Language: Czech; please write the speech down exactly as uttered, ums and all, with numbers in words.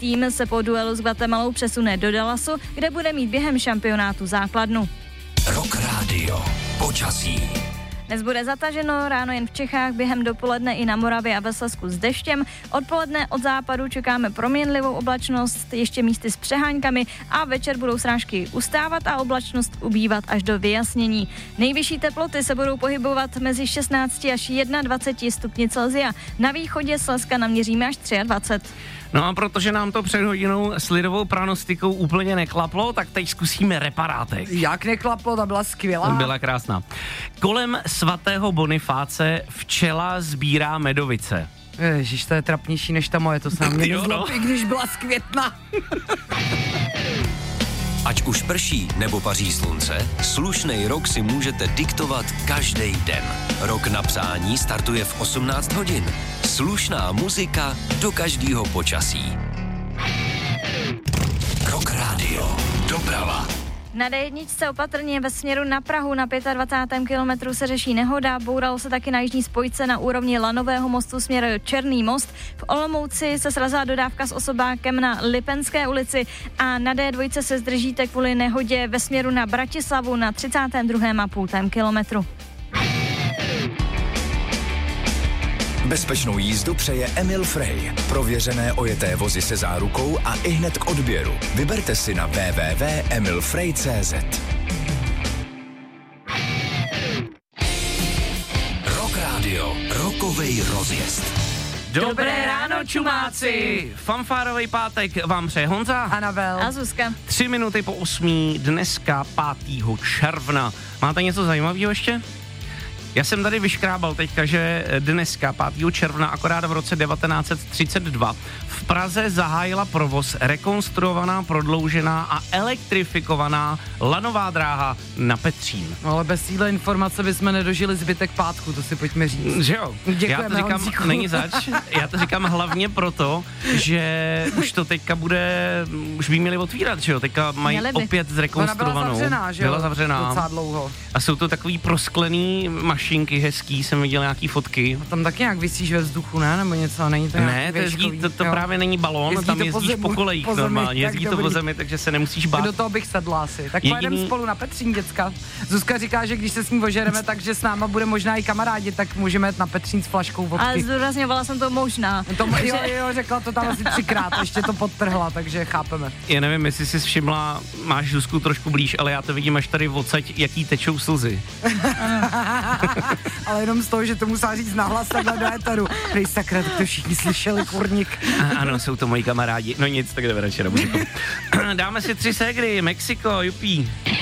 Tým se po duelu s Guatemalou přesune do Dallasu, kde bude mít během šampionátu základnu. Rock Radio. Počasí. Dnes bude zataženo, ráno jen v Čechách, během dopoledne i na Moravě a ve Slezsku s deštěm. Odpoledne od západu čekáme proměnlivou oblačnost, ještě místy s přeháňkami a večer budou srážky ustávat a oblačnost ubývat až do vyjasnění. Nejvyšší teploty se budou pohybovat mezi šestnáct až dvacet jedna stupni Celsia. Na východě Slezska naměříme až dvacet tři. No a protože nám to před hodinou s lidovou pranostikou úplně neklaplo, tak teď zkusíme reparátek. Jak neklaplo, ta byla skvělá. Byla krásná. Kolem svatého Bonifáce včela sbírá medovice. Ježiš, to je trapnější než ta moje, to se na mě Jo, no. nezlobí, když byla z května. Ať už prší nebo paří slunce, slušnej rok si můžete diktovat každý den. Rok na psání startuje v osmnáct hodin. Slušná muzika do každého počasí. Rock Radio. Doprava. Na dé jedna opatrně ve směru na Prahu na dvacátém pátém kilometru se řeší nehoda, bouralo se taky na jižní spojce na úrovni Lanového mostu směr Černý most. V Olomouci se srazila dodávka s osobákem na Lipenské ulici a na dé dva se zdržíte kvůli nehodě ve směru na Bratislavu na třicátém druhém a půl kilometru. Bezpečnou jízdu přeje Emil Frey. Prověřené ojeté vozy se zárukou a ihned k odběru. Vyberte si na w w w tečka emil frey tečka c z. Rock Radio. Rokovej rozjezd. Dobré ráno, čumáci! Fanfárovej pátek vám přeje Honza. Anabel. A Zuzka. Tři minuty po osmí, dneska pátého června. Máte něco zajímavého ještě? Já jsem tady vyškrábal teďka, že dneska pátého června, akorát v roce devatenáct set třicet dva, v Praze zahájila provoz rekonstruovaná, prodloužená a elektrifikovaná lanová dráha na Petřín. No, ale bez téhle informace bychom nedožili zbytek pátku, to si pojďme říct. Že jo? Děkujeme, Já to říkám, Honzíku. není zač, já to říkám hlavně proto, že už to teďka bude, už by měli otvírat, že jo? Teďka mají Měli by. opět Ona zrekonstruovanou. byla zavřená, že jo? Byla zavřená. Docela dlouho. A jsou to takový prosklený mašinky hezký, jsem viděl nějaký fotky. Tam taky nějak visíš ve vzduchu, ne? Nebo něco, není to Ne, nějaký to, jezdí, věžkový, to, to jo. právě není balón, Jezdí tam to po jezdíš po, zemi, kolejích po zemi, normálně, tak jezdí to po dobrý. zemi, takže se nemusíš bát. Do toho bych sedla asi. Tak Jediný- pojedeme spolu na Petřín, děcka. Zuzka říká, že když se s ní ožereme, takže s náma bude možná i kamarádi, tak můžeme jet na Petřín s flaškou vodky. Ale zdůrazňovala jsem to možná. To, jo, jo, řekla to tam asi třikrát, ještě to podtrhla, takže chápeme. Já nevím, jestli jsi všimla, máš Zuzku trošku blíž, ale já to vidím až tady odsaď, jaký tečou slzy. Ale jenom z toho, že to musela říct nahlas takhle do éteru. Prej sakra, tak to všichni slyšeli, kurník. A, ano, jsou to moji kamarádi. No nic, tak jdeme radši na muziku. Dáme si tři ségry, Mexiko, jupí.